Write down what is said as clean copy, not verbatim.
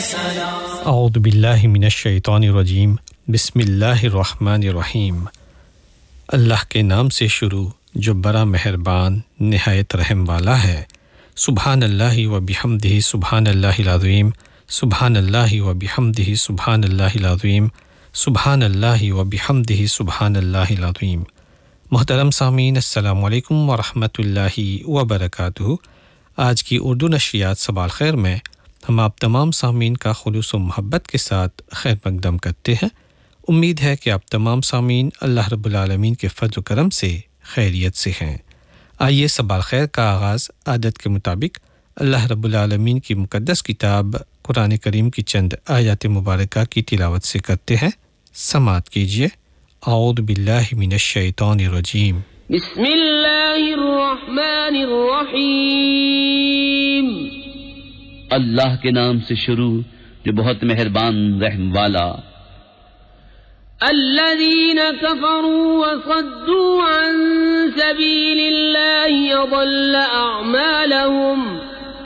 اعوذ باللہ من الشیطان الرجیم بسم اللہ الرحمن الرحیم اللہ کے نام سے شروع جو بڑا مہربان نہایت رحم والا ہے سبحان اللہ و بحمدہ سبحان اللہ العظیم سبحان اللہ و بحمدہ سبحان اللہ العظیم سبحان اللہ و بحمدہ سبحان اللہ العظیم محترم سامعین السلام علیکم ورحمۃ اللہ وبرکاتہ آج کی اردو نشریات صباح الخیر میں ہم آپ تمام سامعین کا خلوص و محبت کے ساتھ خیر مقدم کرتے ہیں امید ہے کہ آپ تمام سامعین اللہ رب العالمین کے فضل و کرم سے خیریت سے ہیں آئیے صباح الخیر کا آغاز عادت کے مطابق اللہ رب العالمین کی مقدس کتاب قرآن کریم کی چند آیات مبارکہ کی تلاوت سے کرتے ہیں سماعت کیجیے اعوذ باللہ من الشیطان الرجیم بسم اللہ الرحمن الرحیم اللہ کے نام سے شروع جو بہت مہربان رحم والا الذين كفروا وصدوا عن سبيل الله أضل أعمالهم